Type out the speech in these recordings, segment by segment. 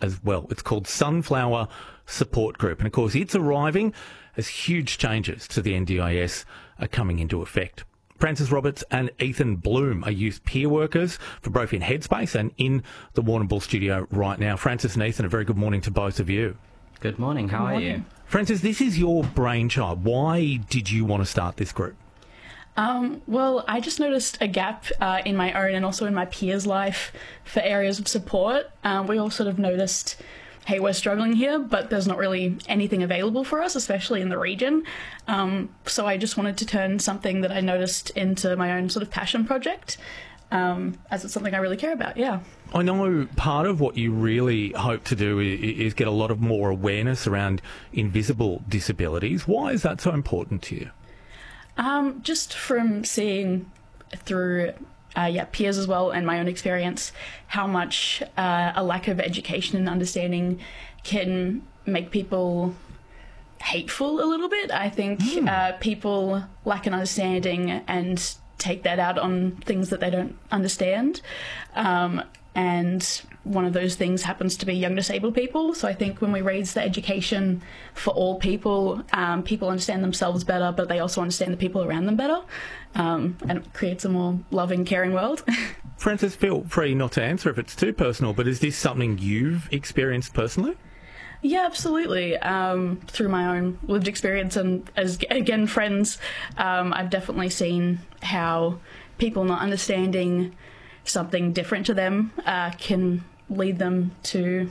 as well. It's called Sunflower Support Group. And, of course, it's arriving as huge changes to the NDIS are coming into effect. Frances Roberts and Ethan Bloom are youth peer workers for both in Headspace and in the Warrnambool studio right now. Frances and Ethan, a very good morning to both of you. Good morning. How are you? Frances, this is your brainchild. Why did you want to start this group? Well, I just noticed a gap in my own and also in my peers' life for areas of support. We all sort of noticed, hey, we're struggling here, but there's not really anything available for us, especially in the region. So I just wanted to turn something that I noticed into my own sort of passion project, as it's something I really care about, yeah. I know part of what you really hope to do is get a lot of more awareness around invisible disabilities. Why is that so important to you? Just from seeing through peers as well and my own experience, how much a lack of education and understanding can make people hateful a little bit. I think people lack an understanding and take that out on things that they don't understand. And one of those things happens to be young disabled people. So I think when we raise the education for all people, people understand themselves better, but they also understand the people around them better. And it creates a more loving, caring world. Frances, feel free not to answer if it's too personal, but is this something you've experienced personally? Yeah, absolutely. Through my own lived experience and as, again, friends, I've definitely seen how people not understanding something different to them can lead them to,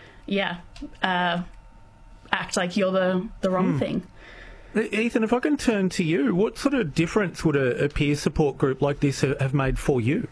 act like you're the wrong thing. Ethan, if I can turn to you, what sort of difference would a peer support group like this have made for you?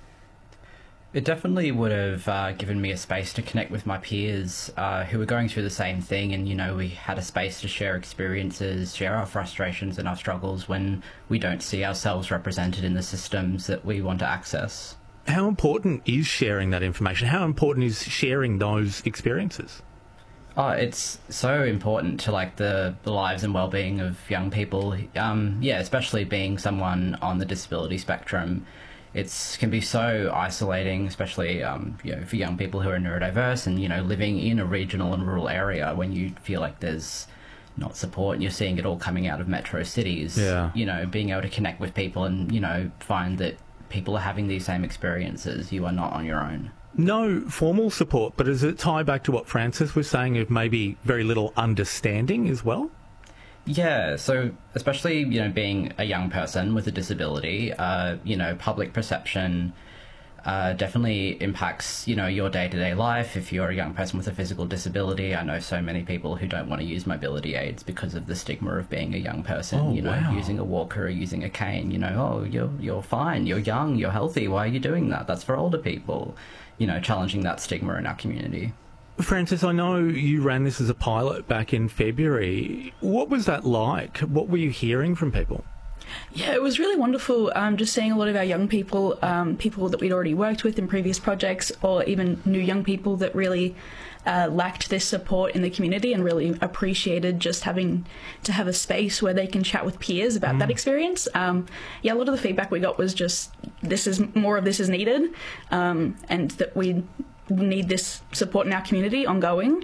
It definitely would have given me a space to connect with my peers who were going through the same thing, and, you know, we had a space to share experiences, share our frustrations and our struggles when we don't see ourselves represented in the systems that we want to access. How important is sharing that information? How important is sharing those experiences? Oh, it's so important to, like, the lives and well-being of young people. Especially being someone on the disability spectrum. It can be so isolating, especially for young people who are neurodiverse and, you know, living in a regional and rural area when you feel like there's not support and you're seeing it all coming out of metro cities. Yeah. You know, being able to connect with people and, you know, find that people are having these same experiences. You are not on your own. No formal support, but does it tie back to what Frances was saying of maybe very little understanding as well? Yeah, so especially, you know, being a young person with a disability, public perception definitely impacts, you know, your day-to-day life. If you're a young person with a physical disability, I know so many people who don't want to use mobility aids because of the stigma of being a young person, using a walker or using a cane, you're fine, you're young, you're healthy, why are you doing that? That's for older people, you know, challenging that stigma in our community. Frances, I know you ran this as a pilot back in February. What was that like? What were you hearing from people? Yeah, it was really wonderful just seeing a lot of our young people, people that we'd already worked with in previous projects, or even new young people that really lacked this support in the community and really appreciated just having to have a space where they can chat with peers about that experience. A lot of the feedback we got was just more of this is needed, and that we need this support in our community ongoing.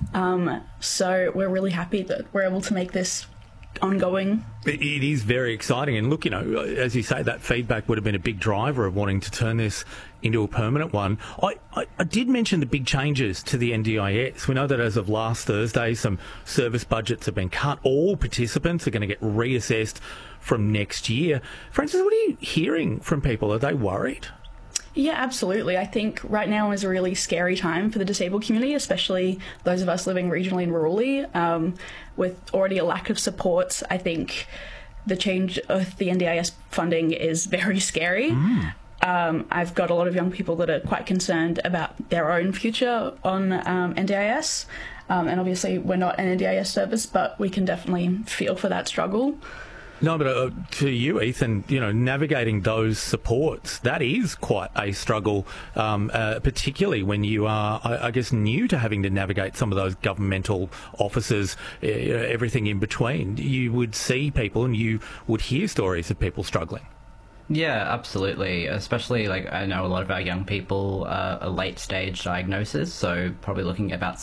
So we're really happy that we're able to make this ongoing. It is very exciting, and look, you know, as you say, that feedback would have been a big driver of wanting to turn this into a permanent one. I did mention the big changes to the NDIS. We know that as of last Thursday, some service budgets have been cut. All participants are going to get reassessed from next year. Frances, what are you hearing from people? Are they worried? Yeah, absolutely. I think right now is a really scary time for the disabled community, especially those of us living regionally and rurally. With already a lack of supports, I think the change of the NDIS funding is very scary. I've got a lot of young people that are quite concerned about their own future on NDIS. And obviously we're not an NDIS service, but we can definitely feel for that struggle. No, but to you, Ethan, you know, navigating those supports, that is quite a struggle, particularly when you are, I guess, new to having to navigate some of those governmental offices, everything in between. You would see people and you would hear stories of people struggling. Yeah, absolutely. Especially, like, I know a lot of our young people are a late stage diagnosis, so probably looking at about